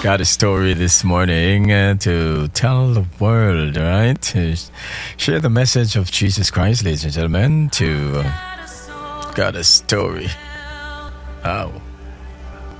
Got a story this morning to tell the world, right? To share the message of Jesus Christ, ladies and gentlemen. Got a story. Oh.